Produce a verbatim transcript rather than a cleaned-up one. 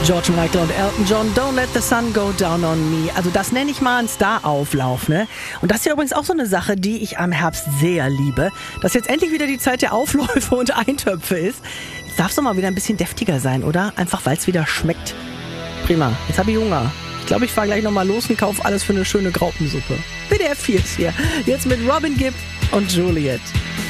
George Michael und Elton John, Don't Let the Sun Go Down on Me. Also das nenne ich mal einen Star-Auflauf, ne? Und das ist ja übrigens auch so eine Sache, die ich am Herbst sehr liebe. Dass jetzt endlich wieder die Zeit der Aufläufe und Eintöpfe ist. Jetzt darf es doch mal wieder ein bisschen deftiger sein, oder? Einfach, weil es wieder schmeckt. Prima, jetzt habe ich Hunger. Ich glaube, ich fahre gleich nochmal los und kaufe alles für eine schöne Graupensuppe. W D R vier ist hier. Jetzt mit Robin Gibb und Juliet.